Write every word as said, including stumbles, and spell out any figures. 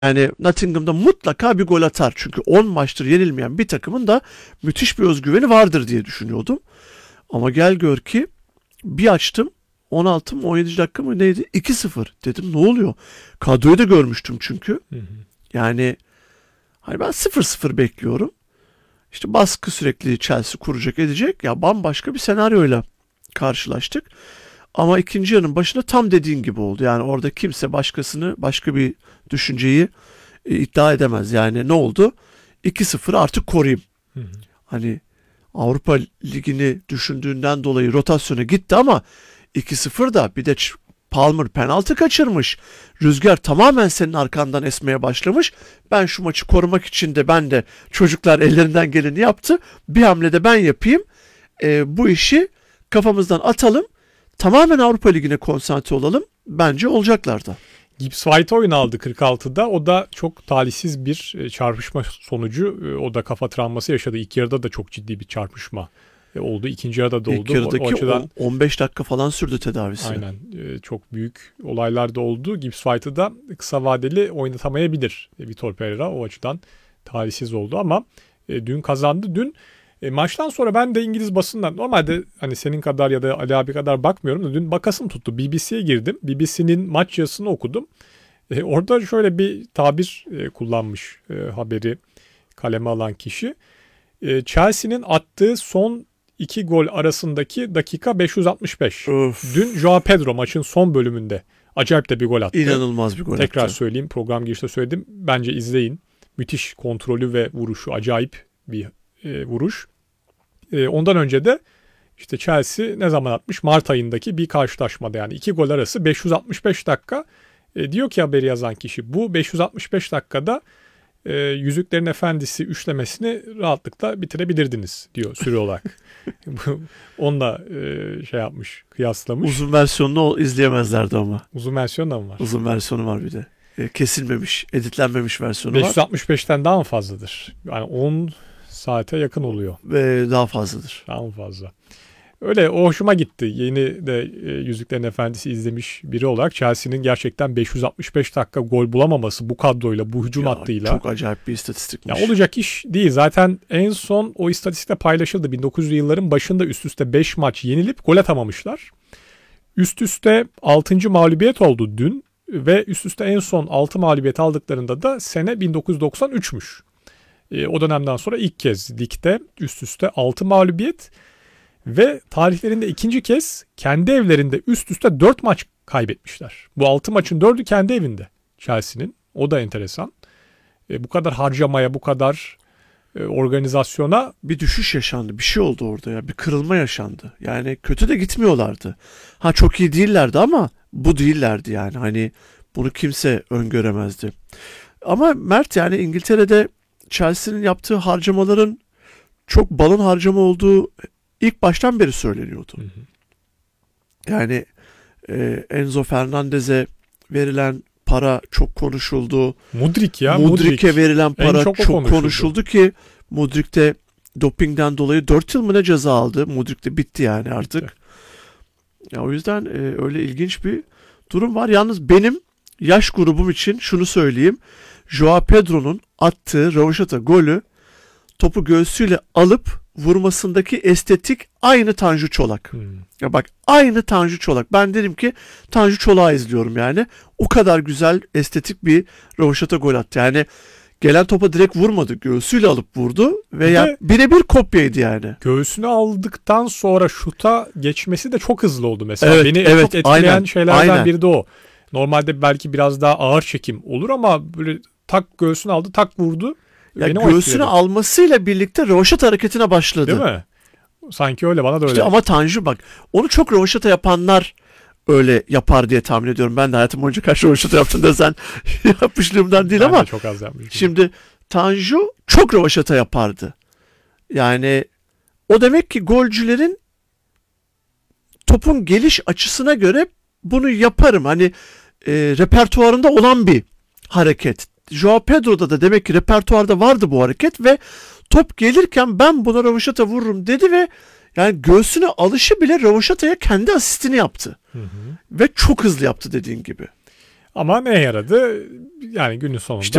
Yani Nottingham'da mutlaka bir gol atar. Çünkü on maçtır yenilmeyen bir takımın da müthiş bir özgüveni vardır diye düşünüyordum. Ama gel gör ki bir açtım. on altı mı on yedinci dakika mı neydi? iki sıfır. Dedim ne oluyor? Kadroyu da görmüştüm çünkü. Hı hı. Yani hani ben sıfır sıfır bekliyorum. İşte baskı sürekli Chelsea kuracak edecek. Ya bambaşka bir senaryoyla karşılaştık. Ama ikinci yarının başında tam dediğin gibi oldu. Yani orada kimse başkasını başka bir düşünceyi e, iddia edemez. Yani ne oldu? iki sıfır artık koruyayım. Hı hı. Hani Avrupa Ligi'ni düşündüğünden dolayı rotasyona gitti ama iki sıfır da bir de Palmer penaltı kaçırmış. Rüzgar tamamen senin arkandan esmeye başlamış. Ben şu maçı korumak için de ben de çocuklar ellerinden geleni yaptı. Bir hamlede ben yapayım. E, bu işi kafamızdan atalım. Tamamen Avrupa Ligi'ne konsantre olalım. Bence olacaklar da. Gibbs White oyun aldı kırk altıda. O da çok talihsiz bir çarpışma sonucu. O da kafa travması yaşadı. İlk yarıda da çok ciddi bir çarpışma oldu. İkinci yarıda da oldu. İlk yarıdaki o, o açıdan, on beş dakika falan sürdü tedavisi. Aynen. Çok büyük olaylar da oldu. Gibbs White'ı da kısa vadeli oynatamayabilir Vitor Pereira. O açıdan talihsiz oldu ama dün kazandı. Dün E, maçtan sonra ben de İngiliz basından normalde hani senin kadar ya da Ali abi kadar bakmıyorum da dün bakasım tuttu. B B C'ye girdim. B B C'nin maç yazısını okudum. E, orada şöyle bir tabir e, kullanmış e, haberi kaleme alan kişi. E, Chelsea'nin attığı son iki gol arasındaki dakika beş yüz altmış beş. Öf. Dün Joao Pedro maçın son bölümünde acayip de bir gol attı. İnanılmaz bir gol Tekrar attı. Tekrar attı. söyleyeyim, program girişte söyledim. Bence izleyin. Müthiş kontrolü ve vuruşu, acayip bir e, vuruş. E, ondan önce de işte Chelsea ne zaman atmış? Mart ayındaki bir karşılaşmada, yani iki gol arası beş yüz altmış beş dakika. E, diyor ki haberi yazan kişi, bu beş yüz altmış beş dakikada e, Yüzüklerin Efendisi üçlemesini rahatlıkla bitirebilirdiniz diyor süre olarak. Onunla e, şey yapmış, kıyaslamış. Uzun versiyonunu izleyemezlerdi ama. Uzun versiyonu da mı var? Uzun versiyonu var bir de. E, kesilmemiş, editlenmemiş versiyonu beş yüz var. beş yüz altmış beşten daha mı fazladır? Yani on saate yakın oluyor. Ve daha fazladır. Daha mı fazla? Öyle, o hoşuma gitti. Yeni de e, Yüzüklerin Efendisi izlemiş biri olarak Chelsea'nin gerçekten beş yüz altmış beş dakika gol bulamaması bu kadroyla, bu hücum ya, hattıyla. Çok acayip bir istatistikmiş. Ya olacak iş değil. Zaten en son o istatistikte paylaşıldı. bin dokuz yüzlü yılların başında üst üste beş maç yenilip gol atamamışlar. Üst üste altıncı mağlubiyet oldu dün ve üst üste en son altı mağlubiyet aldıklarında da sene bin dokuz yüz doksan üçmüş. E, o dönemden sonra ilk kez ligde üst üste altı mağlubiyet ve tarihlerinde ikinci kez kendi evlerinde üst üste dört maç kaybetmişler. Bu altı maçın dördü kendi evinde Chelsea'nin. O da enteresan. E, bu kadar harcamaya, bu kadar e, organizasyona bir düşüş yaşandı. Bir şey oldu orada ya. Bir kırılma yaşandı. Yani kötü de gitmiyorlardı. Ha çok iyi değillerdi ama bu değillerdi yani. Hani bunu kimse öngöremezdi. Ama Mert, yani İngiltere'de Chelsea'nin yaptığı harcamaların çok balon harcama olduğu ilk baştan beri söyleniyordu. Hı hı. Yani e, Enzo Fernandez'e verilen para çok konuşuldu. Mudrik ya. Mudrik'e Mudrik. verilen para çok, çok konuşuldu. konuşuldu ki Mudrik de dopingden dolayı dört yıl mı ne ceza aldı. Mudrik de bitti yani artık. Bitti. Ya o yüzden e, öyle ilginç bir durum var. Yalnız benim yaş grubum için şunu söyleyeyim. Joao Pedro'nun attığı rövaşata golü, topu göğsüyle alıp vurmasındaki estetik aynı Tanju Çolak. Hmm. Ya bak, aynı Tanju Çolak. Ben dedim ki Tanju Çolak'ı izliyorum yani. O kadar güzel, estetik bir rövaşata gol attı. Yani gelen topa direkt vurmadı. Göğsüyle alıp vurdu ve ya birebir kopyaydı yani. Göğsünü aldıktan sonra şuta geçmesi de çok hızlı oldu mesela. Evet, Beni evet, çok etkileyen aynen, şeylerden aynen. biri de o. Normalde belki biraz daha ağır çekim olur ama böyle tak göğsünü aldı, tak vurdu. Ya göğsünü almasıyla birlikte rövaşata hareketine başladı. Değil mi? Sanki öyle, bana da öyle. İşte ama Tanju bak, onu çok rövaşata yapanlar öyle yapar diye tahmin ediyorum. Ben de hayatım boyunca kaç rövaşata yaptım da sen yapmışlığımdan değil ben ama. De çok az yapmışım. Şimdi Tanju çok rövaşata yapardı. Yani o demek ki golcülerin topun geliş açısına göre bunu yaparım. Hani e, repertuarında olan bir hareket. Joao Pedro'da da demek ki repertuarda vardı bu hareket ve top gelirken ben buna rövaşata vururum dedi ve yani göğsüne alışı bile rövaşataya kendi asistini yaptı. Hı hı. Ve çok hızlı yaptı dediğin gibi. Ama ne yaradı? Yani günün sonunda İşte